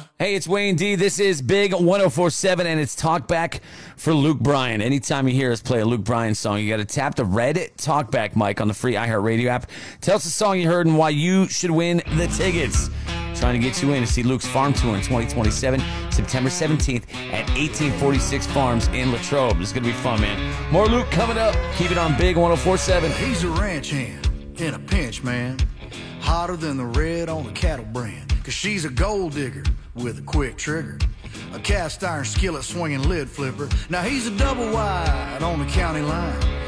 Hey, it's Wayne D. This is Big 104.7, and it's Talkback for Luke Bryan. Anytime you hear us play a Luke Bryan song, you got to tap the red Talkback mic on the free iHeartRadio app. Tell us the song you heard and why you should win the tickets. Trying to get you in to see Luke's farm tour in 2027, September 17th at 1846 Farms in Latrobe. This is going to be fun, man. More Luke coming up. Keep it on Big 104.7. He's a ranch hand in a pinch, man. Hotter than the red on the cattle brand. 'Cause she's a gold digger with a quick trigger. A cast iron skillet swinging lid flipper. Now he's a double wide on the county line.